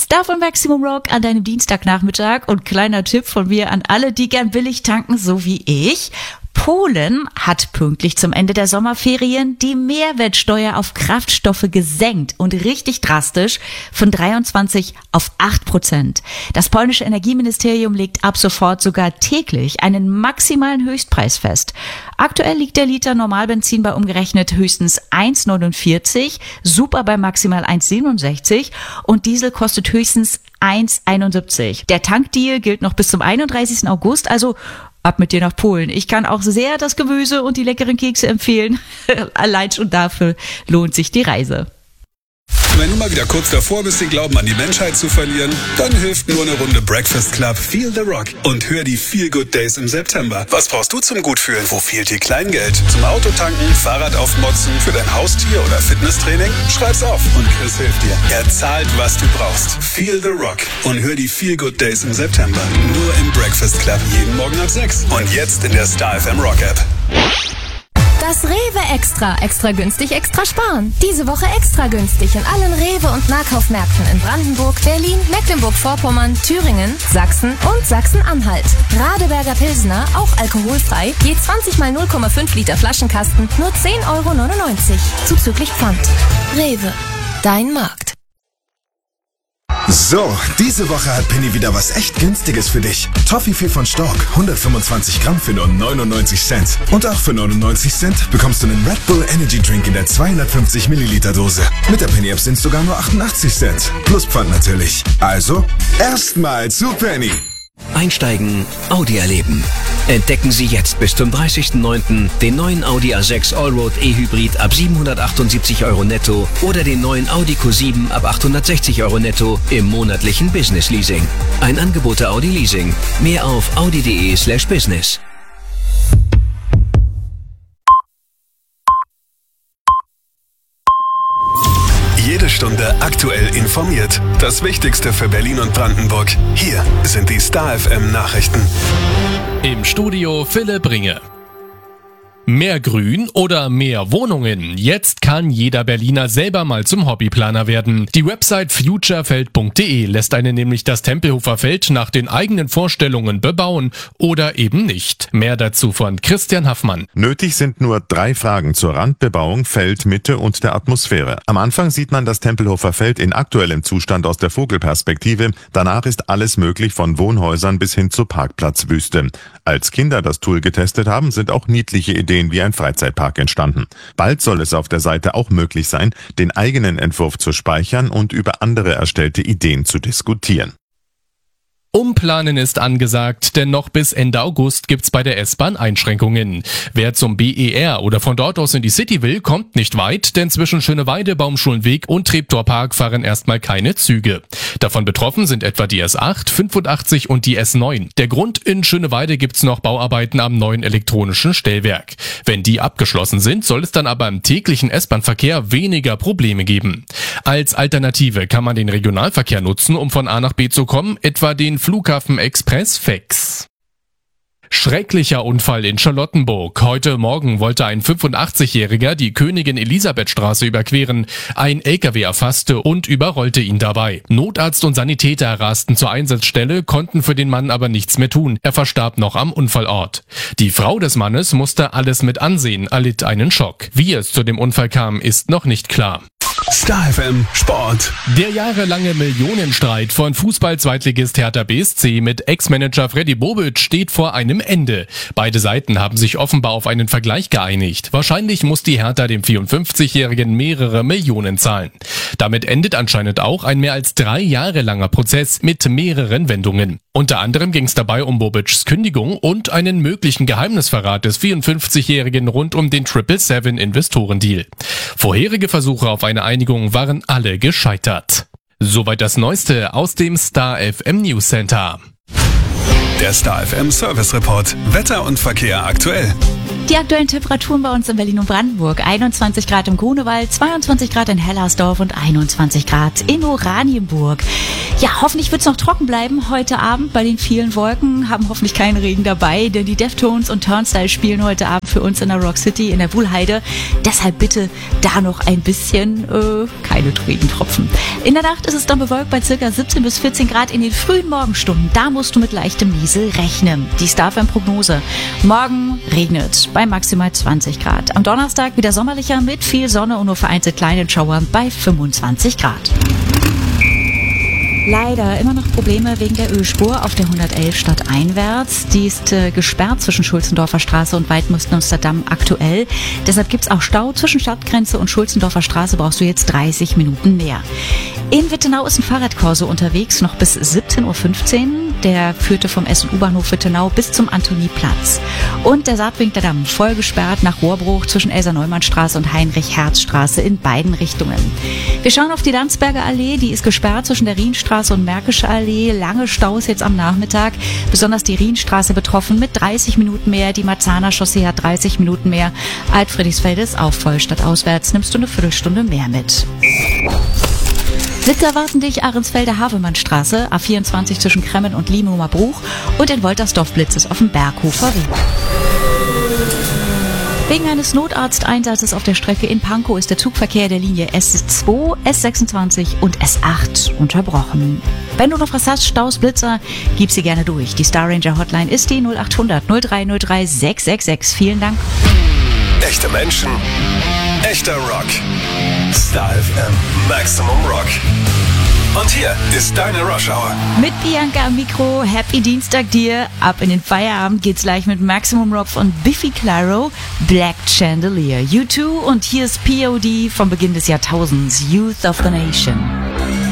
Star von Maximum Rock an deinem Dienstagnachmittag und kleiner Tipp von mir an alle, die gern billig tanken, so wie ich. Polen hat pünktlich zum Ende der Sommerferien die Mehrwertsteuer auf Kraftstoffe gesenkt und richtig drastisch von 23 auf 8%. Das polnische Energieministerium legt ab sofort sogar täglich einen maximalen Höchstpreis fest. Aktuell liegt der Liter Normalbenzin bei umgerechnet höchstens 1,49, Super bei maximal 1,67 und Diesel kostet höchstens 1,71. Der Tankdeal gilt noch bis zum 31. August, also ab mit dir nach Polen. Ich kann auch sehr das Gemüse und die leckeren Kekse empfehlen. Allein schon dafür lohnt sich die Reise. Wenn du mal wieder kurz davor bist, den Glauben an die Menschheit zu verlieren, dann hilft nur eine Runde Breakfast Club Feel the Rock und hör die Feel Good Days im September. Was brauchst du zum Gutfühlen? Wo fehlt dir Kleingeld? Zum Autotanken, Fahrrad aufmotzen, für dein Haustier oder Fitnesstraining? Schreib's auf und Chris hilft dir. Er zahlt, was du brauchst. Feel the Rock und hör die Feel Good Days im September. Nur im Breakfast Club jeden Morgen ab 6 und jetzt in der Star FM Rock App. Das Rewe Extra. Extra günstig, extra sparen. Diese Woche extra günstig in allen Rewe- und Nahkaufmärkten in Brandenburg, Berlin, Mecklenburg-Vorpommern, Thüringen, Sachsen und Sachsen-Anhalt. Radeberger Pilsner, auch alkoholfrei, je 20 mal 0,5 Liter Flaschenkasten, nur 10,99 €. Zuzüglich Pfand. Rewe. Dein Markt. So, diese Woche hat Penny wieder was echt Günstiges für dich. Toffifee von Stork, 125 Gramm für nur 99 Cent. Und auch für 99 Cent bekommst du einen Red Bull Energy Drink in der 250 Milliliter Dose. Mit der Penny App sind es sogar nur 88 Cent. Plus Pfand natürlich. Also, erstmal zu Penny. Einsteigen, Audi erleben. Entdecken Sie jetzt bis zum 30.09. den neuen Audi A6 Allroad E-Hybrid ab 778 € netto oder den neuen Audi Q7 ab 860 € netto im monatlichen Business Leasing. Ein Angebot der Audi Leasing. Mehr auf audi.de/business. Jede Stunde aktuell informiert. Das Wichtigste für Berlin und Brandenburg. Hier sind die Star FM Nachrichten. Im Studio Philipp Ringe. Mehr Grün oder mehr Wohnungen? Jetzt kann jeder Berliner selber mal zum Hobbyplaner werden. Die Website futurefeld.de lässt einen nämlich das Tempelhofer Feld nach den eigenen Vorstellungen bebauen oder eben nicht. Mehr dazu von Christian Haffmann. Nötig sind nur 3 Fragen zur Randbebauung, Feldmitte und der Atmosphäre. Am Anfang sieht man das Tempelhofer Feld in aktuellem Zustand aus der Vogelperspektive. Danach ist alles möglich, von Wohnhäusern bis hin zur Parkplatzwüste. Als Kinder das Tool getestet haben, sind auch niedliche Ideen wie ein Freizeitpark entstanden. Bald soll es auf der Seite auch möglich sein, den eigenen Entwurf zu speichern und über andere erstellte Ideen zu diskutieren. Umplanen ist angesagt, denn noch bis Ende August gibt's bei der S-Bahn Einschränkungen. Wer zum BER oder von dort aus in die City will, kommt nicht weit, denn zwischen Schöneweide, Baumschulenweg und Treptorpark fahren erstmal keine Züge. Davon betroffen sind etwa die S8, 85 und die S9. Der Grund: in Schöneweide gibt's noch Bauarbeiten am neuen elektronischen Stellwerk. Wenn die abgeschlossen sind, soll es dann aber im täglichen S-Bahn-Verkehr weniger Probleme geben. Als Alternative kann man den Regionalverkehr nutzen, um von A nach B zu kommen, etwa den Flughafen Express Fex. Schrecklicher Unfall in Charlottenburg. Heute Morgen wollte ein 85-Jähriger die Königin-Elisabeth-Straße überqueren. Ein LKW erfasste und überrollte ihn dabei. Notarzt und Sanitäter rasten zur Einsatzstelle, konnten für den Mann aber nichts mehr tun. Er verstarb noch am Unfallort. Die Frau des Mannes musste alles mit ansehen, erlitt einen Schock. Wie es zu dem Unfall kam, ist noch nicht klar. Star FM Sport. Der jahrelange Millionenstreit von Fußball-Zweitligist Hertha BSC mit Ex-Manager Freddy Bobic steht vor einem Ende. Beide Seiten haben sich offenbar auf einen Vergleich geeinigt. Wahrscheinlich muss die Hertha dem 54-Jährigen mehrere Millionen zahlen. Damit endet anscheinend auch ein mehr als 3 Jahre langer Prozess mit mehreren Wendungen. Unter anderem ging es dabei um Bobics Kündigung und einen möglichen Geheimnisverrat des 54-Jährigen rund um den 777-Investorendeal. Vorherige Versuche auf eine Einigung waren alle gescheitert. Soweit das Neueste aus dem Star FM News Center. Der Star FM Service Report. Wetter und Verkehr aktuell. Die aktuellen Temperaturen bei uns in Berlin und Brandenburg. 21 Grad im Grunewald, 22 Grad in Hellersdorf und 21 Grad in Oranienburg. Ja, hoffentlich wird's noch trocken bleiben heute Abend. Bei den vielen Wolken haben hoffentlich keinen Regen dabei, denn die Deftones und Turnstile spielen heute Abend für uns in der Rock City in der Wuhlheide. Deshalb bitte da noch ein bisschen keine Regentropfen. In der Nacht ist es dann bewölkt bei ca. 17 bis 14 Grad in den frühen Morgenstunden. Da musst du mit leichtem Niesel rechnen. Die Starfm-Prognose. Morgen regnet bei maximal 20 Grad. Am Donnerstag wieder sommerlicher mit viel Sonne und nur vereinzelt kleinen Schauern bei 25 Grad. Leider immer noch Probleme wegen der Ölspur auf der 111 stadteinwärts. Die ist gesperrt zwischen Schulzendorfer Straße und Waldmüstenster Damm aktuell. Deshalb gibt's auch Stau zwischen Stadtgrenze und Schulzendorfer Straße. Brauchst du jetzt 30 Minuten mehr. In Wittenau ist ein Fahrradkorso unterwegs, noch bis 17.15 Uhr. Der führte vom S- und U-Bahnhof Wittenau bis zum Antonieplatz. Und der Saatwinkler Damm voll gesperrt nach Rohrbruch zwischen Elsa-Neumann-Straße und Heinrich-Herz-Straße in beiden Richtungen. Wir schauen auf die Landsberger Allee, die ist gesperrt zwischen der Rienstraße und Märkische Allee. Lange Staus jetzt am Nachmittag, besonders die Rienstraße betroffen mit 30 Minuten mehr. Die Marzahner Chaussee hat 30 Minuten mehr. Alt-Friedrichsfeld ist auch voll, stadtauswärts nimmst du eine Viertelstunde mehr mit. Blitzer erwarten dich Ahrensfelder Havemannstraße, A24 zwischen Kremmen und Liemumer Bruch und in Woltersdorf Blitzes auf dem Berghofer Weg. Wegen eines Notarzteinsatzes auf der Strecke in Pankow ist der Zugverkehr der Linie S2, S26 und S8 unterbrochen. Wenn du noch was hast, Staus, Blitzer, gib sie gerne durch. Die Star Ranger Hotline ist die 0800 0303 666. Vielen Dank. Echte Menschen, echter Rock. Star FM, Maximum Rock. Und hier ist deine Rush Hour. Mit Bianca am Mikro, Happy Dienstag dir. Ab in den Feierabend geht's gleich mit Maximum Rock von Biffy Clyro, Black Chandelier, U2 und hier ist POD vom Beginn des Jahrtausends, Youth of the Nation.